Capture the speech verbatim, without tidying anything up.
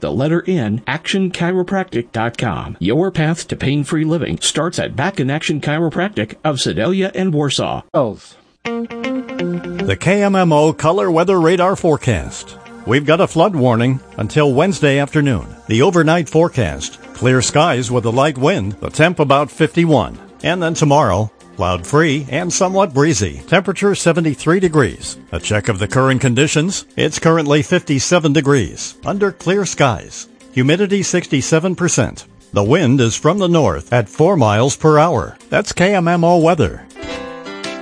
the letter N, action chiropractic dot com. Your path to pain-free living starts at Back in Action Chiropractic of Sedalia and Warsaw. The K M M O Color Weather Radar Forecast. We've got a flood warning until Wednesday afternoon. The overnight forecast, clear skies with a light wind, the temp about fifty-one. And then tomorrow, cloud-free and somewhat breezy. Temperature seventy-three degrees. A check of the current conditions. It's currently fifty-seven degrees. Under clear skies. Humidity sixty-seven percent. The wind is from the north at four miles per hour. That's K M M O weather.